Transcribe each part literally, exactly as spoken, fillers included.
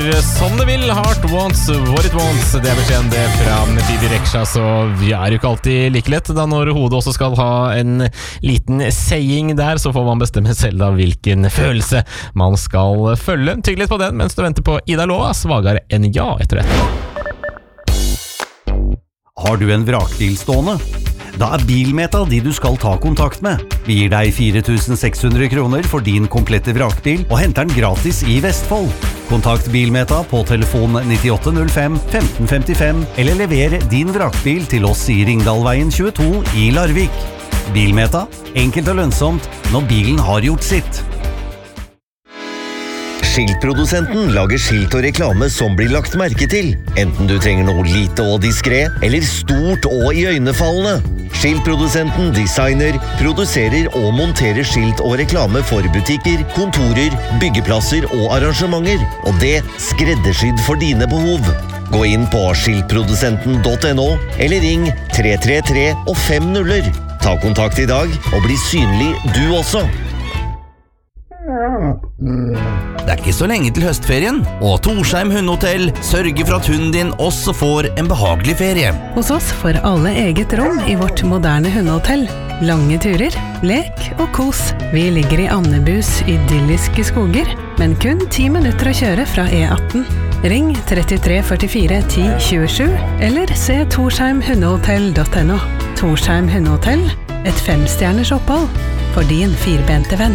Som det vil, heart wants what it wants. Det er beskjeden det fra Didi Reksha. Så vi er jo ikke alltid like lett da. Når hodet også skal ha en liten saying der, så får man bestemme selv da hvilken følelse man skal følge. Tygg litt på den mens du venter på Ida Lova, svagere enn ja etter dette. Har du en vrakbil stående? Da er Bilmeta de du skal ta kontakt med. Vi gir deg fire tusen seks hundre kroner for din komplette vrakbil og henter den gratis i Vestfold. Kontakt Bilmeta på telefon nittiåtte null fem femten femtifem eller lever din vrakbil til oss i Ringdalveien tjueto i Larvik. Bilmeta, enkelt og lønnsomt når bilen har gjort sitt. Skiltprodusenten lager skilt og reklame som blir lagt merke til, enten du trenger noe lite og diskret, eller stort og iøynefallende. Skiltprodusenten designer, produserer og monterer skilt og reklame for butikker, kontorer, byggeplasser og arrangementer, og det skreddersydd for dine behov. Gå inn på skiltprodusenten punktum no eller ring tre tre tre og fem nuller. Ta kontakt i dag og bli synlig du også. Det er ikke så lenge til høstferien, og Torsheim Hundehotell sørger for at hunden din også får en behagelig ferie. Hos oss får alle eget rom i vårt moderne hundehotell. Lange turer, lek og kos. Vi ligger i Andebus idylliske skoger, men kun ti minutter å kjøre fra E atten. Ring tre tre førtifire ti tjuesju, eller se torsheim hundehotell punktum no. Torsheim Hundehotell, et femstjerners opphold for din firbente venn.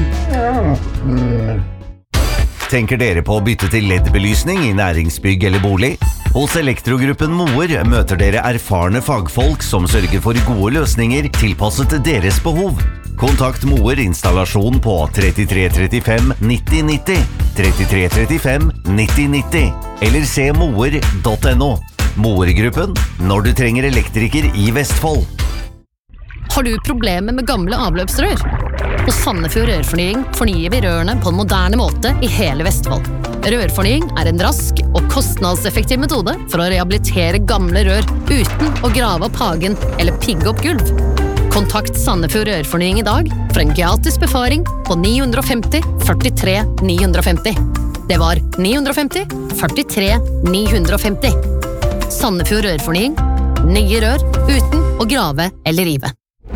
Tenker dere på å bytte til L E D-belysning i næringsbygg eller bolig? Hos Elektrogruppen Moer møter dere erfarne fagfolk som sørger for gode løsninger tilpasset deres behov. Kontakt Moer installasjon på tre tre tre fem nitti nitti, tre tre tre fem nitti nitti, eller se moer punktum no. Moer-gruppen, når du trenger elektriker i Vestfold. Har du problemer med gamle avløpsrør? Hos Sandefjord Rørfornying fornyer vi rørene på en moderne måte i hele Vestfold. Rørfornying er en rask og kostnadseffektiv metode for å rehabilitere gamle rør uten å grave opp hagen eller pigge opp gulv. Kontakt Sandefjord Rørfornying i dag for en gratis befaring på ni femti førtitre ni femti. Det var ni femti førtitre ni femti. Sandefjord Rørfornying. Nye rør uten å grave eller rive.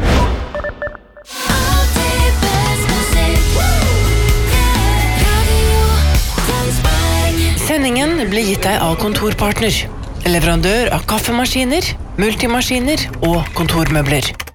Sendingen blir gitt deg av Kontorpartner, leverandør av kaffemaskiner, multimaskiner og kontormøbler.